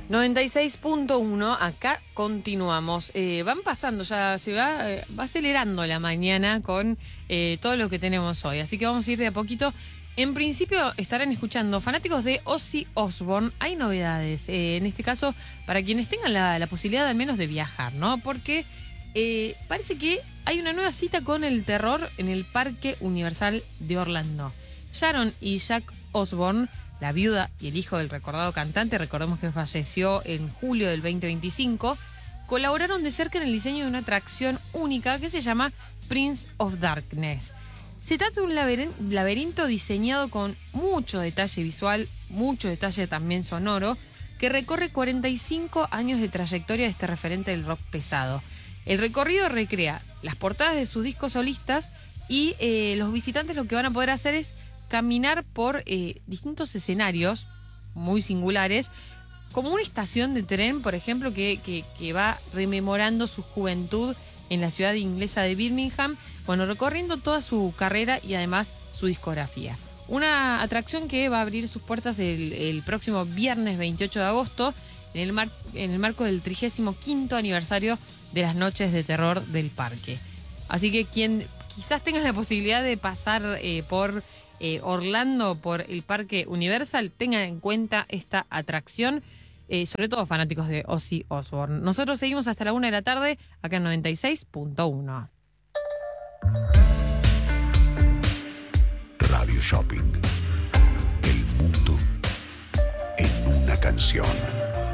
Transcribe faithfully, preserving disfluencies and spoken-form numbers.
noventa y seis punto uno, acá continuamos. Eh, van pasando, ya se va, eh, va acelerando la mañana con eh, todo lo que tenemos hoy. Así que vamos a ir de a poquito. En principio estarán escuchando fanáticos de Ozzy Osbourne. Hay novedades, eh, en este caso, para quienes tengan la, la posibilidad al menos de viajar, ¿no? Porque eh, parece que hay una nueva cita con el terror en el Parque Universal de Orlando. Sharon y Jack Osbourne, la viuda y el hijo del recordado cantante, recordemos que falleció en julio del veinte veinticinco, colaboraron de cerca en el diseño de una atracción única que se llama Prince of Darkness. Se trata de un laberin- laberinto diseñado con mucho detalle visual, mucho detalle también sonoro, que recorre cuarenta y cinco años de trayectoria de este referente del rock pesado. El recorrido recrea las portadas de sus discos solistas y eh, los visitantes lo que van a poder hacer es caminar por eh, distintos escenarios muy singulares, como una estación de tren, por ejemplo, que, que, que va rememorando su juventud en la ciudad inglesa de Birmingham, bueno, recorriendo toda su carrera y además su discografía. Una atracción que va a abrir sus puertas el, el próximo viernes veintiocho de agosto, en el, mar, en el marco del trigésimo quinto aniversario de las Noches de Terror del parque. Así que quien quizás tenga la posibilidad de pasar eh, por eh, Orlando, por el Parque Universal, tenga en cuenta esta atracción. Eh, sobre todo fanáticos de Ozzy Osbourne. Nosotros seguimos hasta la una de la tarde, acá en noventa y seis punto uno. Radio Shopping. El mundo en una canción.